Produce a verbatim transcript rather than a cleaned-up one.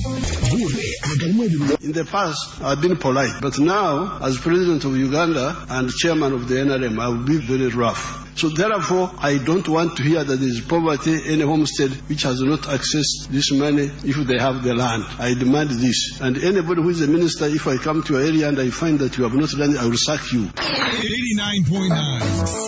In the past, I've been polite, but now, as president of Uganda and chairman of the N R M, I will be very rough. So therefore, I don't want to hear that there is poverty in a homestead which has not accessed this money if they have the land. I demand this. And anybody who is a minister, if I come to your area and I find that you have not done it, I will sack you. eighty-nine point nine